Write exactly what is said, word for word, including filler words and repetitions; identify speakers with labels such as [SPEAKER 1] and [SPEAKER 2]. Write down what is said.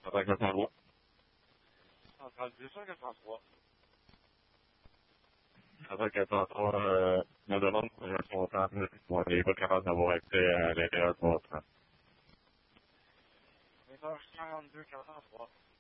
[SPEAKER 1] Avec le trois.
[SPEAKER 2] trente-deux cent quatre-vingt-trois.
[SPEAKER 1] Avec le trois, euh, me demande pour un responsable, on n'est pas capable d'avoir accès à l'intérieur de votre.
[SPEAKER 2] Message quarante-deux quarante-trois.